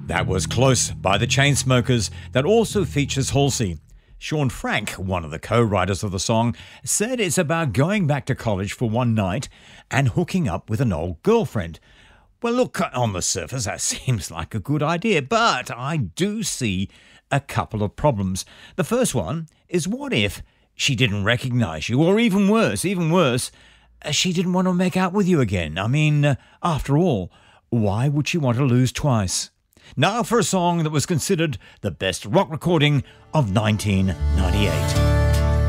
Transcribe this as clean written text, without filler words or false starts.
That was Close by the Chainsmokers that also features Halsey. Sean Frank, one of the co-writers of the song, said it's about going back to college for one night and hooking up with an old girlfriend. Well, look, on the surface that seems like a good idea, but I do see a couple of problems. The first one is, what if she didn't recognise you, or even worse, she didn't want to make out with you again? I mean, after all, why would she want to lose twice? Now for a song that was considered the best rock recording of 1998.